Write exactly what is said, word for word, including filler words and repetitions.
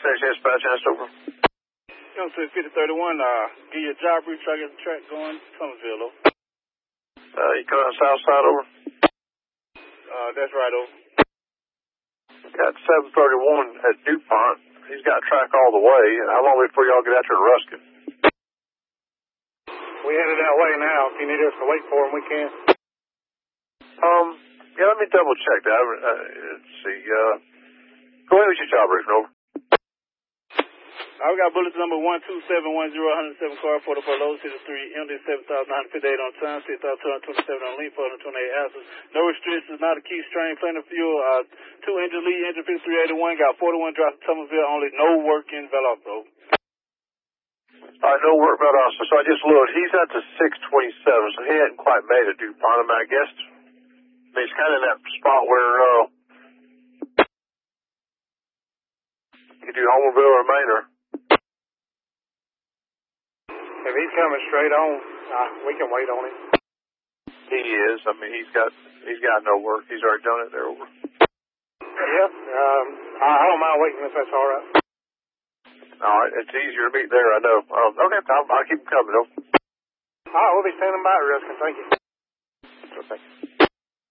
six dispatch, that's over. You know, to fifty thirty-one, uh, give you a job brief, try to get the track going, Somersville, over. Uh, you coming on the south side, over? Uh, that's right, over. Got seven thirty-one at DuPont. He's got track all the way. How long before y'all get out here to Ruskin? We headed that way now. If you need us to wait for him, we can. Um, yeah, let me double check that. Uh, let's see, uh, go ahead with your job brief, over. I got bulletin number one two seven one zero one oh seven car, forty-four low, city three, M D seven thousand nine hundred fifty-eight on time, six thousand two hundred twenty-seven on length, four hundred twenty-eight ounces. No restrictions, not a key strain, plenty of fuel, uh, two engine lead, engine fifty-three eighty-one, got forty-one drops in Somersville, only no work in Velocro. All right, no work about us. So I just looked. He's at the six twenty-seven, so he hadn't quite made it, DuPont. I mean, I guess, I mean, he's kind of in that spot where, uh, you do Homerville or Manor. If he's coming straight on, uh, we can wait on him. He is. I mean, he's got, he's got no work. He's already done it there, over. Yep, um, I, I don't mind waiting if that's all right. All right, it's easier to meet there, I know. Um, okay, I'll, I'll keep coming, though. All right, we'll be standing by at Ruskin. Thank you. Okay.